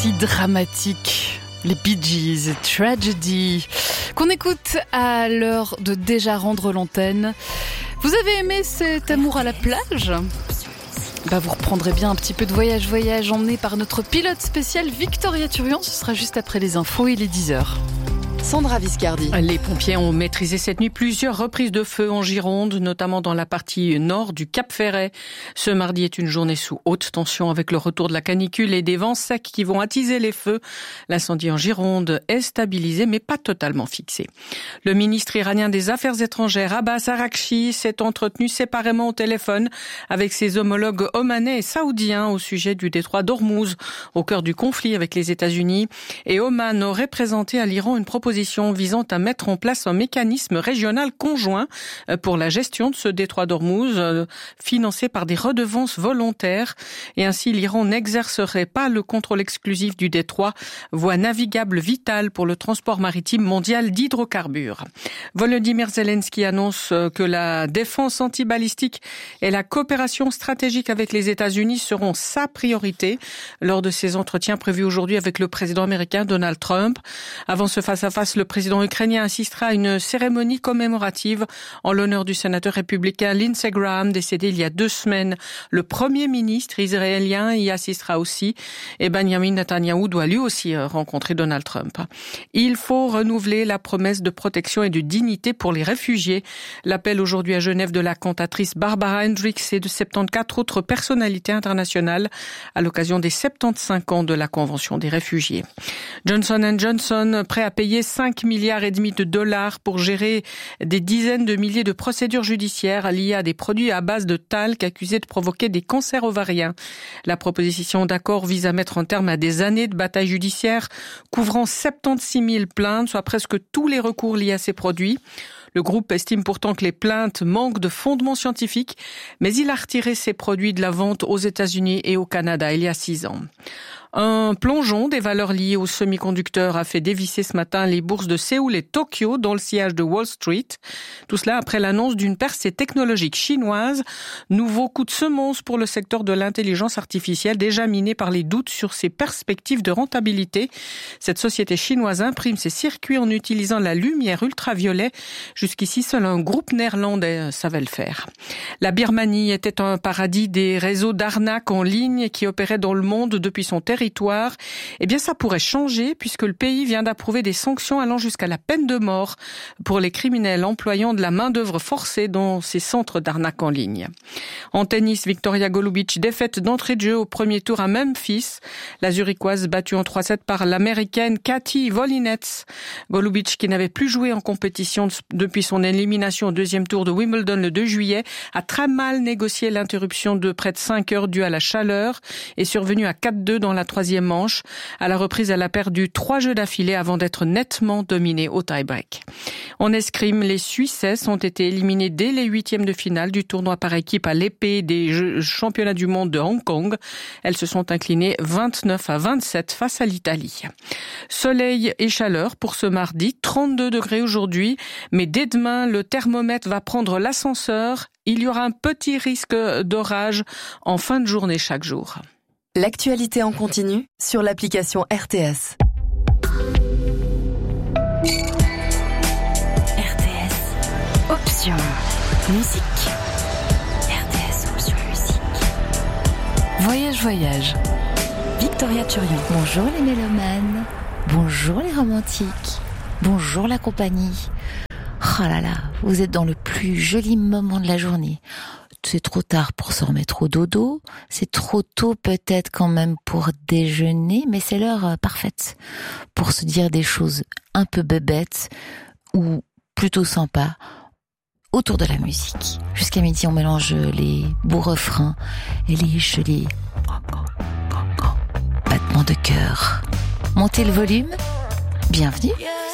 si dramatique. Les Bee Gees, Tragedy, qu'on écoute à l'heure de déjà rendre l'antenne. Vous avez aimé cet amour à la plage ? Vous reprendrez bien un petit peu de voyage emmené par notre pilote spécial Victoria Turian. Ce sera juste après les infos, il est 10h. Sandra Viscardi. Les pompiers ont maîtrisé cette nuit plusieurs reprises de feu en Gironde, notamment dans la partie nord du Cap Ferret. Ce mardi est une journée sous haute tension avec le retour de la canicule et des vents secs qui vont attiser les feux. L'incendie en Gironde est stabilisé mais pas totalement fixé. Le ministre iranien des Affaires étrangères, Abbas Araghchi, s'est entretenu séparément au téléphone avec ses homologues omanais et saoudiens au sujet du détroit d'Ormuz, au cœur du conflit avec les États-Unis. Et Oman aurait présenté à l'Iran une proposition visant à mettre en place un mécanisme régional conjoint pour la gestion de ce détroit d'Ormuz, financé par des redevances volontaires. Et ainsi, l'Iran n'exercerait pas le contrôle exclusif du détroit, voie navigable vitale pour le transport maritime mondial d'hydrocarbures. Volodymyr Zelensky annonce que la défense antibalistique et la coopération stratégique avec les États-Unis seront sa priorité lors de ses entretiens prévus aujourd'hui avec le président américain Donald Trump. Avant ce face-à-face, le président ukrainien assistera à une cérémonie commémorative en l'honneur du sénateur républicain Lindsey Graham, décédé il y a 2 semaines. Le premier ministre israélien y assistera aussi et Benjamin Netanyahou doit lui aussi rencontrer Donald Trump. Il faut renouveler la promesse de protection et de dignité pour les réfugiés. L'appel aujourd'hui à Genève de la cantatrice Barbara Hendricks et de 74 autres personnalités internationales à l'occasion des 75 ans de la Convention des réfugiés. Johnson & Johnson, prêt à payer 5,5 milliards de dollars pour gérer des dizaines de milliers de procédures judiciaires liées à des produits à base de talc accusés de provoquer des cancers ovariens. La proposition d'accord vise à mettre un terme à des années de bataille judiciaire couvrant 76 000 plaintes, soit presque tous les recours liés à ces produits. Le groupe estime pourtant que les plaintes manquent de fondement scientifique, mais il a retiré ces produits de la vente aux États-Unis et au Canada il y a 6 ans. Un plongeon des valeurs liées aux semi-conducteurs a fait dévisser ce matin les bourses de Séoul et Tokyo dans le sillage de Wall Street. Tout cela après l'annonce d'une percée technologique chinoise. Nouveau coup de semonce pour le secteur de l'intelligence artificielle, déjà miné par les doutes sur ses perspectives de rentabilité. Cette société chinoise imprime ses circuits en utilisant la lumière ultraviolet. Jusqu'ici, seul un groupe néerlandais savait le faire. La Birmanie était un paradis des réseaux d'arnaques en ligne qui opéraient dans le monde depuis son territoire. Eh bien, ça pourrait changer puisque le pays vient d'approuver des sanctions allant jusqu'à la peine de mort pour les criminels employant de la main-d'œuvre forcée dans ces centres d'arnaque en ligne. En tennis, Victoria Golubic défaite d'entrée de jeu au premier tour à Memphis. La Zurichoise battue en 3-7 par l'américaine Katie Volinets. Golubic, qui n'avait plus joué en compétition depuis son élimination au 2e tour de Wimbledon le 2 juillet, a très mal négocié l'interruption de près de 5 heures due à la chaleur et survenue à 4-2 dans la 3e manche. À la reprise, elle a perdu 3 jeux d'affilée avant d'être nettement dominée au tie-break. En escrime, les Suissesses ont été éliminés dès les 8e de finale du tournoi par équipe à l'épée des championnats du monde de Hong Kong. Elles se sont inclinées 29-27 face à l'Italie. Soleil et chaleur pour ce mardi, 32 degrés aujourd'hui, mais dès demain, le thermomètre va prendre l'ascenseur. Il y aura un petit risque d'orage en fin de journée chaque jour. L'actualité en continu sur l'application RTS. RTS, option musique. RTS, option musique. Voyage. Victoria Turian. Bonjour les mélomanes, bonjour les romantiques, bonjour la compagnie. Oh là là, vous êtes dans le plus joli moment de la journée. C'est trop tard pour se remettre au dodo, c'est trop tôt peut-être quand même pour déjeuner, mais c'est l'heure parfaite pour se dire des choses un peu bébêtes ou plutôt sympas autour de la musique. Jusqu'à midi, on mélange les beaux refrains et les jolis battements de cœur. Montez le volume, bienvenue.